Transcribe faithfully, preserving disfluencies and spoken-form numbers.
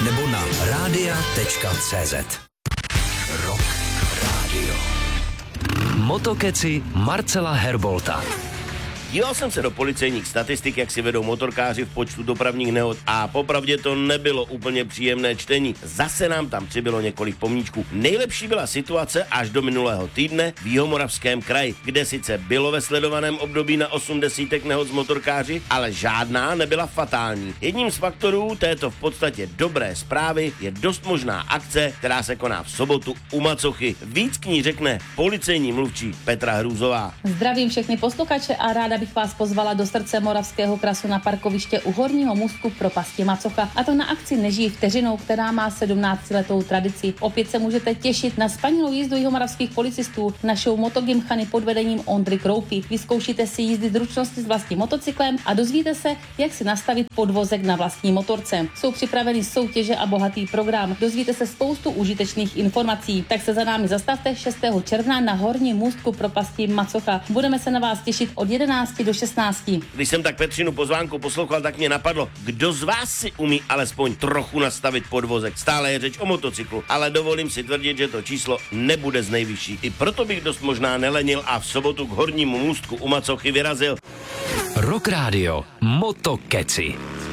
nebo na rádia tečka cé zet. Rock Radio. Motokeci Marcela Herbolta. Díval jsem se do policejních statistik, jak si vedou motorkáři v počtu dopravních nehod a popravdě to nebylo úplně příjemné čtení. Zase nám tam přibylo několik pomníčků. Nejlepší byla situace až do minulého týdne v Jihomoravském kraji, kde sice bylo ve sledovaném období na osm desítek nehod s motorkáři, ale žádná nebyla fatální. Jedním z faktorů této v podstatě dobré zprávy je dost možná akce, která se koná v sobotu u Macochy. Víc k ní řekne policejní mluvčí Petra Hrůzová. Zdravím všechny posluchače a ráda bych vás pozvala do srdce moravského krasu na parkoviště u Horního můstku v propasti Macocha. A to na akci Nežij vteřinou, která má sedmnáctiletou tradici. Opět se můžete těšit na spanilou jízdu jihomoravských policistů na show Motogymkhany pod vedením Ondry Kroupy. Vyzkoušíte si jízdy zručnosti s vlastním motocyklem a dozvíte se, jak si nastavit podvozek na vlastní motorce. Jsou připraveny soutěže a bohatý program. Dozvíte se spoustu užitečných informací. Tak se za námi zastavte šestého června na Horním můstku propasti Macocha. Budeme se na vás těšit od jedenácti do šestnácti. Když jsem tak Petřinu pozvánku poslouchal, tak mě napadlo, kdo z vás si umí alespoň trochu nastavit podvozek. Stále je řeč o motocyklu, ale dovolím si tvrdit, že to číslo nebude z nejvyšší. I proto bych dost možná nelenil a v sobotu k Hornímu můstku u Macochy vyrazil. Rock Radio Motokeci.